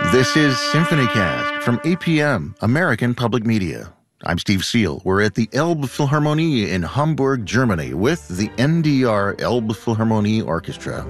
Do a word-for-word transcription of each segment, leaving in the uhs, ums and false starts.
This is SymphonyCast from A P M, American Public Media. I'm Steve Seal. We're at the Elbphilharmonie in Hamburg, Germany, with the N D R Elbphilharmonie Orchestra.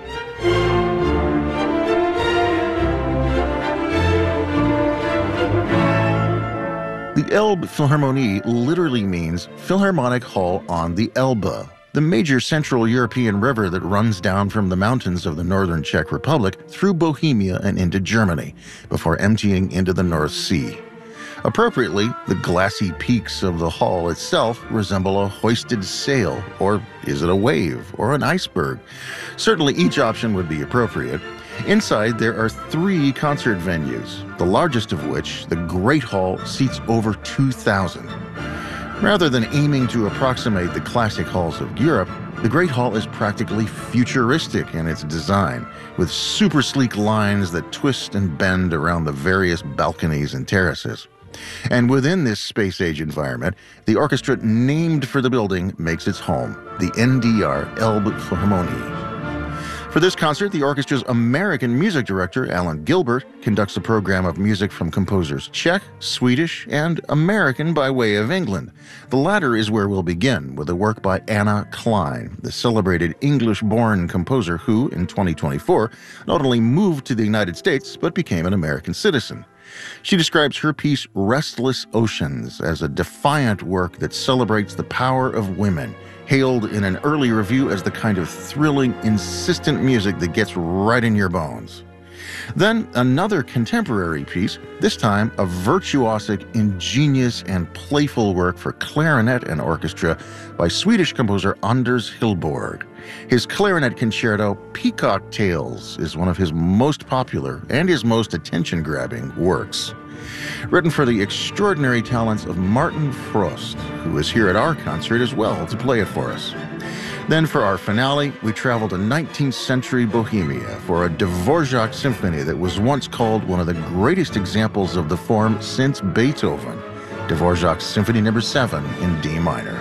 The Elbphilharmonie literally means Philharmonic Hall on the Elbe, the major Central European river that runs down from the mountains of the northern Czech Republic through Bohemia and into Germany, before emptying into the North Sea. Appropriately, the glassy peaks of the hall itself resemble a hoisted sail, or is it a wave, or an iceberg? Certainly each option would be appropriate. Inside, there are three concert venues, the largest of which, the Great Hall, seats over two thousand. Rather than aiming to approximate the classic halls of Europe, the Great Hall is practically futuristic in its design, with super sleek lines that twist and bend around the various balconies and terraces. And within this space-age environment, the orchestra named for the building makes its home, the N D R Elbphilharmonie. For this concert, the orchestra's American music director, Alan Gilbert, conducts a program of music from composers Czech, Swedish, and American by way of England. The latter is where we'll begin, with a work by Anna Klein, the celebrated English-born composer who, in twenty twenty-four, not only moved to the United States, but became an American citizen. She describes her piece Restless Oceans as a defiant work that celebrates the power of women, hailed in an early review as the kind of thrilling, insistent music that gets right in your bones. Then another contemporary piece, this time a virtuosic, ingenious, and playful work for clarinet and orchestra by Swedish composer Anders Hillborg. His clarinet concerto, Peacock Tales, is one of his most popular and his most attention-grabbing works. Written for the extraordinary talents of Martin Frost, who is here at our concert as well to play it for us. Then for our finale, we travel to nineteenth century Bohemia for a Dvorak symphony that was once called one of the greatest examples of the form since Beethoven, Dvorak's Symphony Number seven in D minor.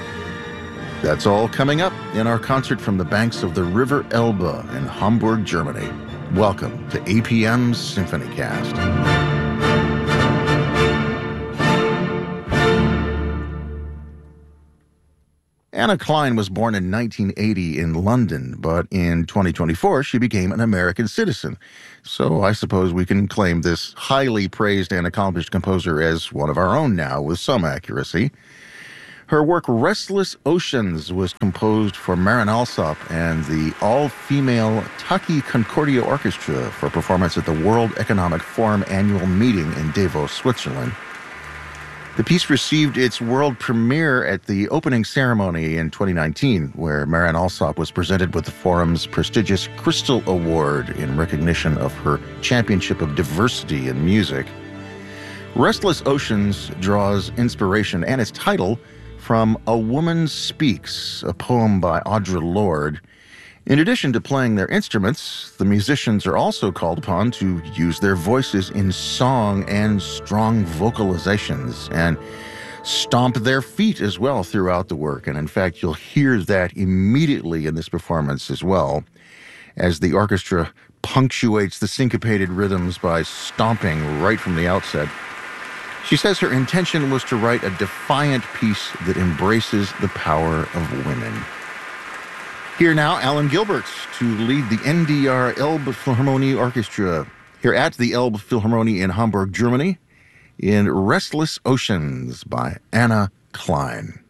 That's all coming up in our concert from the banks of the River Elbe in Hamburg, Germany. Welcome to A P M's SymphonyCast. Anna Klein was born in nineteen eighty in London, but in twenty twenty-four she became an American citizen. So I suppose we can claim this highly praised and accomplished composer as one of our own now with some accuracy. Her work Restless Oceans was composed for Marin Alsop and the all-female Taki Concordia Orchestra for performance at the World Economic Forum annual meeting in Davos, Switzerland. The piece received its world premiere at the opening ceremony in twenty nineteen, where Marin Alsop was presented with the forum's prestigious Crystal Award in recognition of her championship of diversity in music. Restless Oceans draws inspiration and its title from A Woman Speaks, a poem by Audre Lorde. In addition to playing their instruments, the musicians are also called upon to use their voices in song and strong vocalizations and stomp their feet as well throughout the work. And in fact, you'll hear that immediately in this performance as well, as the orchestra punctuates the syncopated rhythms by stomping right from the outset. She says her intention was to write a defiant piece that embraces the power of women. Here now, Alan Gilbert to lead the N D R Elbphilharmonie Orchestra here at the Elbphilharmonie in Hamburg, Germany, in Restless Oceans by Anna Klein.